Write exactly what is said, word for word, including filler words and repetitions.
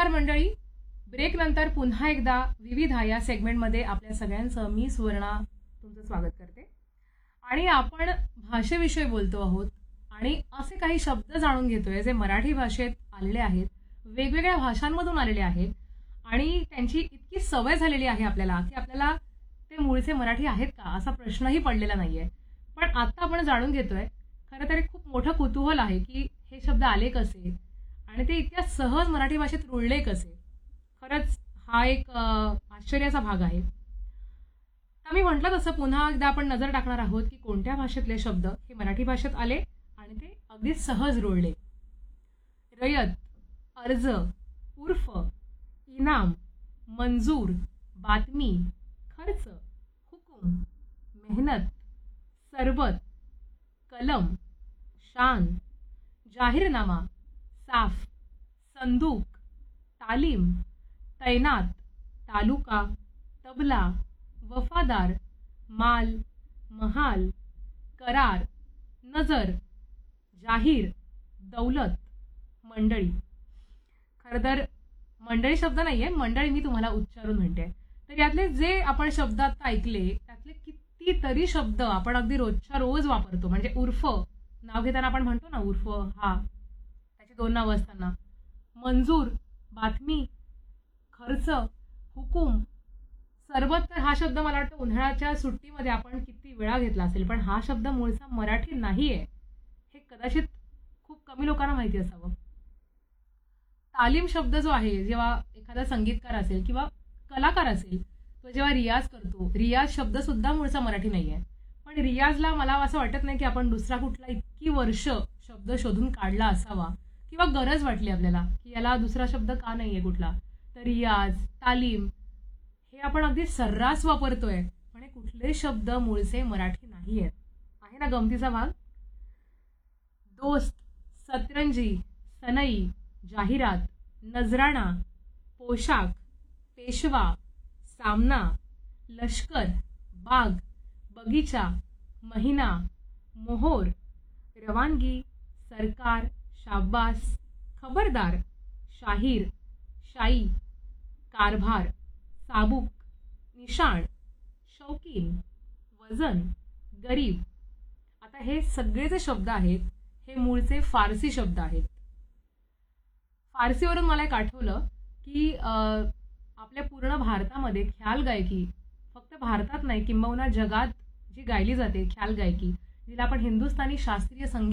नमस्कार मंडळी. ब्रेक नंतर पुन्हा एकदा विविधा या सेगमेंटमध्ये आपल्या सगळ्यांचं मी सुवर्णा तुमचं स्वागत करते. आणि आपण भाषेविषयी बोलतो आहोत आणि असे काही शब्द जाणून घेतोय जे मराठी भाषेत आलेले आहेत, वेगवेगळ्या भाषांमधून आलेले आहेत आणि त्यांची इतकी सवय झालेली आहे आपल्याला की आपल्याला ते मूळचे मराठी आहेत का असा प्रश्नही पडलेला नाहीये. पण आता आपण जाणून घेतोय, खरं तर एक खूप मोठं कुतूहल आहे की हे शब्द आले कसे आणि ते इतक्या सहज मराठी भाषेत रुळले कसे. खरंच हा एक अ, आश्चर्याचा भाग आहे. तर मी म्हटलं तसं पुन्हा एकदा आपण नजर टाकणार आहोत की कोणत्या भाषेतले शब्द हे मराठी भाषेत आले आणि ते अगदी सहज रुळले. रयत, अर्ज, उर्फ, इनाम, मंजूर, बातमी, खर्च, हुकूम, मेहनत, सरबत, कलम, शान, जाहीरनामा, साफ, संदूक, तालीम, तैनात, तालुका, तबला, वफादार, माल, महाल, करार, नजर, जाहीर, दौलत, मंडळी. खरं तर मंडळी शब्द नाहीये, मंडळी मी तुम्हाला उच्चारून म्हणते. तर यातले जे आपण शब्द आता ऐकले त्यातले कितीतरी शब्द आपण अगदी रोजच्या रोज वापरतो. म्हणजे उर्फ नाव घेताना आपण म्हणतो ना उर्फ, हा त्याची दोन नावं असताना, मंजूर, बातमी, खर्च, हुकूम, सरबत. तर हा शब्द मला वाटतं उन्हाळ्याच्या सुट्टीमध्ये आपण किती वेळा घेतला असेल, पण हा शब्द मूळचा मराठी नाहीये हे कदाचित खूप कमी लोकांना माहिती असावं. तालीम शब्द जो आहे, जेव्हा एखादा संगीतकार असेल किंवा कलाकार असेल तो जेव्हा रियाज करतो, रियाज शब्द सुद्धा मूळचा मराठी नाहीये. पण रियाजला मला असं वाटत नाही की आपण दुसरा कुठला इतकी वर्ष शब्द शोधून काढला असावा किंवा गरज वाटली आपल्याला की याला दुसरा शब्द का नाहीये कुठला. तर रियाज, तालीम हे आपण अगदी सर्रास वापरतोय, पण हे कुठले शब्द मूळचे मराठी नाही आहेत. आहे ना गमतीचा भाग. दोस्त, सतरंजी, सनई, जाहिरात, नजराणा, पोशाख, पेशवा, सामना, लष्कर, बाग, बगीचा, महिना, मोहोर, रवानगी, सरकार, शाबास, खबरदार, शाहीर, शाई, कारभार, चाबूक, निशाण, शौकीन, वजन, गरीब. आता हे सगळे जे शब्द आहेत हे मूळचे फारसी शब्द आहेत. फारसीवरून मला एक आठवलं की अ, आपल्या पूर्ण भारतामध्ये ख्याल गायकी, फक्त भारतात नाही किंबहुना जगात जी गायली जाते ख्याल गायकी, जिला आपण हिंदुस्थानी शास्त्रीय संगीत